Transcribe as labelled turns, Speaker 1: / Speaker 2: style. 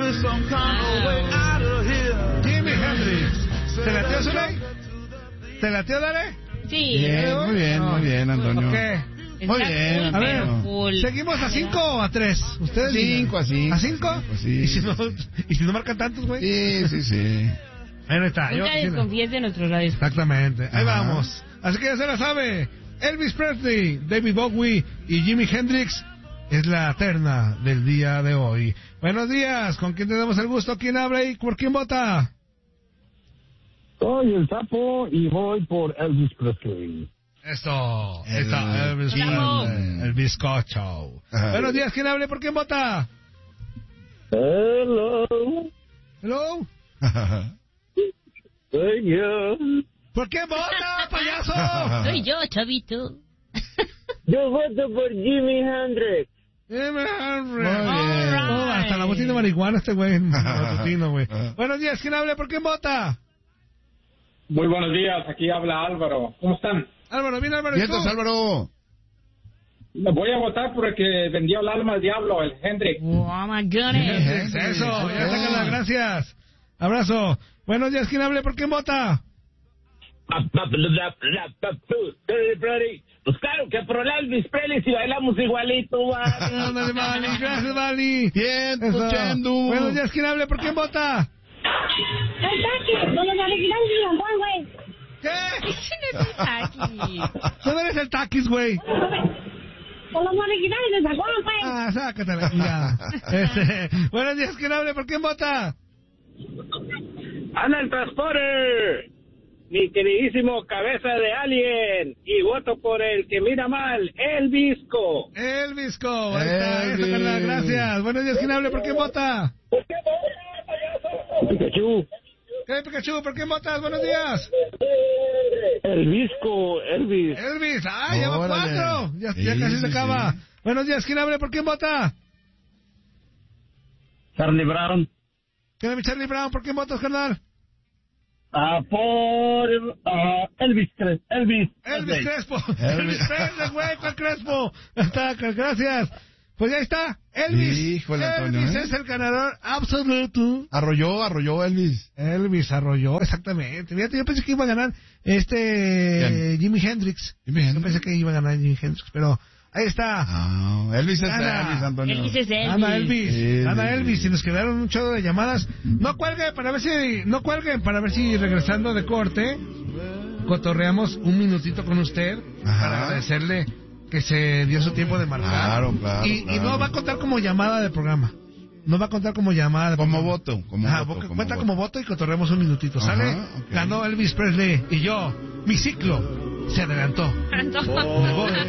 Speaker 1: Jimi Hendrix. ¿Te lateó, Zuley? ¿Te lateó, Dale?
Speaker 2: Sí.
Speaker 3: Bien, muy bien, Antonio.
Speaker 1: ¿Qué?
Speaker 3: Muy bien.
Speaker 1: A ver, ¿seguimos a 5 o a 3? ¿Ustedes?
Speaker 3: 5 a 5.
Speaker 1: ¿A 5?
Speaker 3: Sí.
Speaker 1: ¿Y si no marcan tantos, güey?
Speaker 3: Sí.
Speaker 1: Ahí está.
Speaker 2: Nunca desconfíes de nuestros radios.
Speaker 1: Exactamente. Ahí vamos. Así que ya se la sabe. Elvis Presley, David Bowie y Jimi Hendrix es la terna del día de hoy. Buenos días. ¿Con quién tenemos el gusto? ¿Quién habla y por quién vota?
Speaker 4: Soy el Sapo y voy por Elvis Presley.
Speaker 1: Esto. Elvis Presley. El bizcocho. Buenos días. ¿Quién habla y por quién vota?
Speaker 4: Hello.
Speaker 1: Hello.
Speaker 4: Soy yo.
Speaker 1: ¿Por qué vota, payaso?
Speaker 2: Soy yo, chavito.
Speaker 4: Yo voto por Jimi Hendrix.
Speaker 1: Jimi Hendrix.
Speaker 2: Right.
Speaker 1: Hasta la botina de marihuana este güey. Matutino, güey. Buenos días. ¿Quién habla y por quién vota?
Speaker 5: Muy buenos días, aquí habla Álvaro. ¿Cómo están?
Speaker 1: Álvaro, bien, Álvaro.
Speaker 3: ¿Y entonces, Álvaro?
Speaker 5: Voy a votar por el que vendió el alma al diablo, el Hendrix.
Speaker 2: Oh my goodness.
Speaker 1: Eso, ya sácala, gracias. Abrazo. Buenos días, ¿quién habla? ¿Por quién vota?
Speaker 4: Pues claro que por el Elvis Presley si bailamos igualito,
Speaker 1: Ándale, Vali, gracias, Vali.
Speaker 3: Bien,
Speaker 1: Eso.
Speaker 3: escuchando.
Speaker 1: Buenos días, ¿quién habla? ¿Por quién vota?
Speaker 6: El Taquis, con los originales de San Juan, güey.
Speaker 1: ¿Qué?
Speaker 2: Ese no es el Taquis.
Speaker 1: ¿Dónde eres el taquis, güey?
Speaker 6: Con los originales de San Juan, güey.
Speaker 1: Ah, sácatela. Ya. Buenos días, ¿quién habla? ¿Por quién vota?
Speaker 4: ¡Anda el transporte! Mi queridísimo cabeza de alien. Y voto por el que mira mal, el Visco.
Speaker 1: El Visco. Ahí está,
Speaker 3: Elvis.
Speaker 1: eso, carnal, gracias. Buenos días, ¿quién habla? ¿Por quién vota?
Speaker 4: Pikachu.
Speaker 1: ¿Qué, Pikachu? ¿Por quién votas? Buenos días.
Speaker 4: El Visco, Elvis.
Speaker 1: Elvis. Ah, ya va
Speaker 3: Órale.
Speaker 1: 4. Ya
Speaker 3: Sí,
Speaker 1: casi se
Speaker 3: sí,
Speaker 1: acaba.
Speaker 3: sí.
Speaker 1: Buenos días, ¿quién habla? ¿Por quién vota?
Speaker 4: Charlie Brown.
Speaker 1: ¿Quién es Charlie Brown? ¿Por quién votas, carnal?
Speaker 4: Por Elvis Crespo.
Speaker 1: Elvis Crespo. Elvis Presley, güey, ¿cuál Crespo? Está, gracias. Pues ya está. Elvis.
Speaker 3: Híjole, Antonio,
Speaker 1: Elvis
Speaker 3: ¿eh?
Speaker 1: es el ganador absoluto.
Speaker 3: Arrolló Elvis.
Speaker 1: Elvis arrolló, exactamente. Fíjate, yo pensé que iba a ganar
Speaker 3: ¿Quién?
Speaker 1: Jimi Hendrix.
Speaker 3: Jimi Hendrix.
Speaker 1: Yo pensé que iba a ganar Jimi Hendrix, pero ahí está.
Speaker 3: Ah, Elvis es
Speaker 1: Gana.
Speaker 3: Elvis, Antonio.
Speaker 2: Elvis es Elvis.
Speaker 1: Ana Elvis,
Speaker 3: Sí,
Speaker 1: Ana
Speaker 3: sí,
Speaker 1: Elvis,
Speaker 3: sí.
Speaker 1: y nos quedaron un chorro de llamadas. No cuelguen para ver si regresando de corte cotorreamos un minutito con usted.
Speaker 3: Ajá.
Speaker 1: Para agradecerle que se dio su tiempo de marcar.
Speaker 3: Claro,
Speaker 1: y
Speaker 3: claro.
Speaker 1: no va a contar como llamada de programa. No va a contar como llamada de
Speaker 3: Como
Speaker 1: programa.
Speaker 3: voto, como
Speaker 1: Ajá,
Speaker 3: voto, como
Speaker 1: cuenta
Speaker 3: voto.
Speaker 1: como voto y cotorreamos un minutito, ¿sale?
Speaker 3: Ajá, ok.
Speaker 1: Ganó Elvis Presley y yo, mi ciclo se adelantó. Me voy.